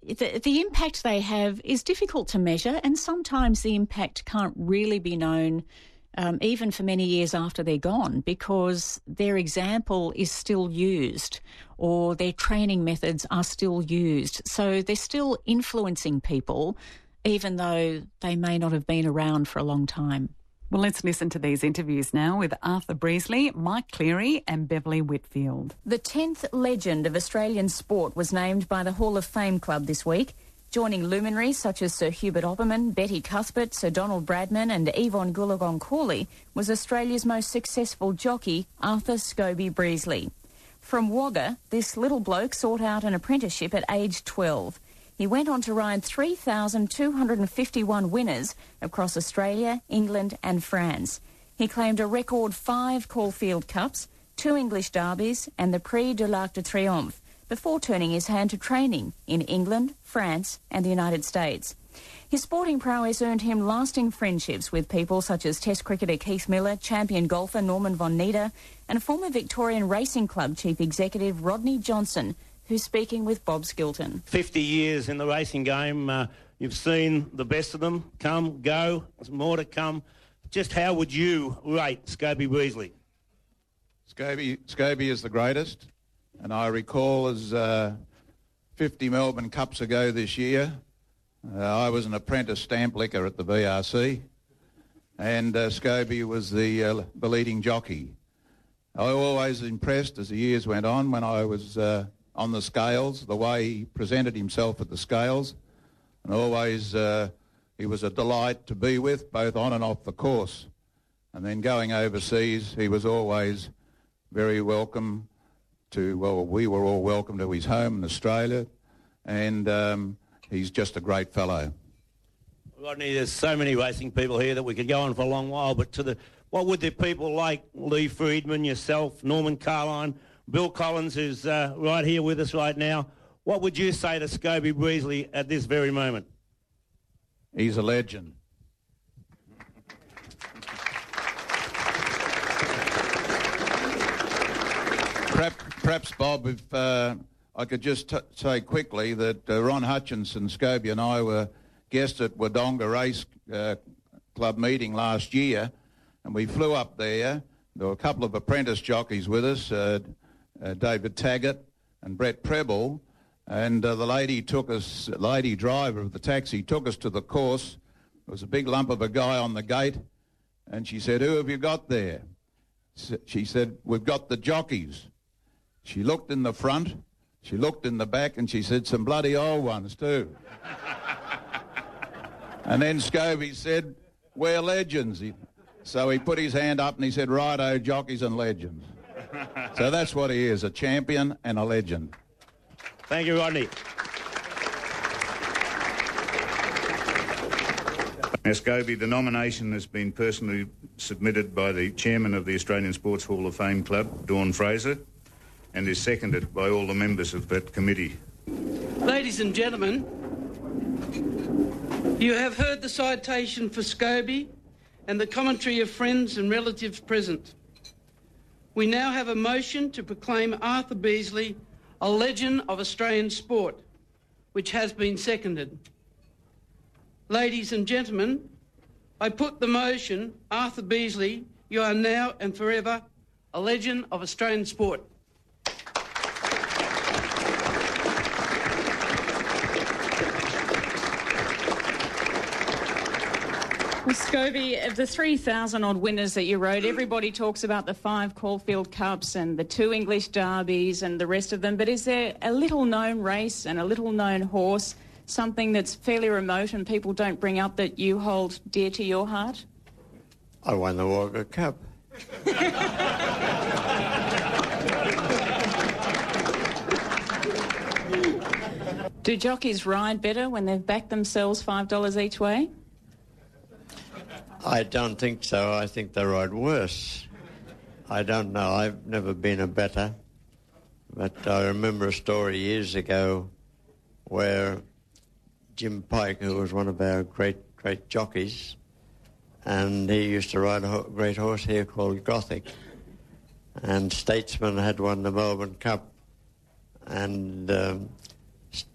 the impact they have is difficult to measure, and sometimes the impact can't really be known even for many years after they're gone, because their example is still used or their training methods are still used. So they're still influencing people, even though they may not have been around for a long time. Well, let's listen to these interviews now with Arthur Breasley, Mike Cleary and Beverly Whitfield. The 10th legend of Australian sport was named by the Hall of Fame Club this week, joining luminaries such as Sir Hubert Opperman, Betty Cuthbert, Sir Donald Bradman and Yvonne Goolagong-Cawley was Australia's most successful jockey, Arthur Scobie Breasley. From Wagga, this little bloke sought out an apprenticeship at age 12. He went on to ride 3,251 winners across Australia, England and France. He claimed a record 5 Caulfield Cups, 2 English Derbies and the Prix de l'Arc de Triomphe, before turning his hand to training in England, France and the United States. His sporting prowess earned him lasting friendships with people such as Test cricketer Keith Miller, champion golfer Norman von Nieder and former Victorian Racing Club Chief Executive Rodney Johnson, who's speaking with Bob Skilton. 50 years in the racing game, you've seen the best of them come, go, there's more to come. Just how would you rate Scobie Breasley? Scobie is the greatest. And I recall as 50 Melbourne Cups ago this year, I was an apprentice stamp licker at the BRC, and Scobie was the leading jockey. I always impressed as the years went on when I was on the scales, the way he presented himself at the scales, and always he was a delight to be with, both on and off the course. And then going overseas, he was always very welcome we were all welcome to his home in Australia, and he's just a great fellow. Rodney, there's so many racing people here that we could go on for a long while, but what would the people like Lee Friedman, yourself, Norman Carline, Bill Collins, who's right here with us right now, what would you say to Scobie Breasley at this very moment? He's a legend. Perhaps, Bob, if I could just say quickly that Ron Hutchinson, Scobie and I were guests at Wodonga Race Club meeting last year, and we flew up there. There were a couple of apprentice jockeys with us, David Taggart and Brett Preble, and the lady driver of the taxi took us to the course. There was a big lump of a guy on the gate, and she said, "Who have you got there?" She said, "We've got the jockeys." She looked in the front, she looked in the back, and she said, "Some bloody old ones too." And then Scobie said, "We're legends." So he put his hand up and he said, "Righto, jockeys and legends." So that's what he is, a champion and a legend. Thank you, Rodney. Now, Scobie, the nomination has been personally submitted by the chairman of the Australian Sports Hall of Fame Club, Dawn Fraser, and is seconded by all the members of that committee. Ladies and gentlemen, you have heard the citation for Scobie and the commentary of friends and relatives present. We now have a motion to proclaim Arthur Breasley a legend of Australian sport, which has been seconded. Ladies and gentlemen, I put the motion, Arthur Breasley, you are now and forever a legend of Australian sport. Well, Scobie, of the 3,000-odd winners that you rode, everybody talks about the 5 Caulfield Cups and the 2 English Derbies and the rest of them, but is there a little-known race and a little-known horse, something that's fairly remote and people don't bring up that you hold dear to your heart? I won the Wagga Cup. Do jockeys ride better when they've backed themselves $5 each way? I don't think so. I think they ride worse. I don't know. I've never been a bettor. But I remember a story years ago where Jim Pike, who was one of our great jockeys, and he used to ride a great horse here called Gothic. And Statesman had won the Melbourne Cup, and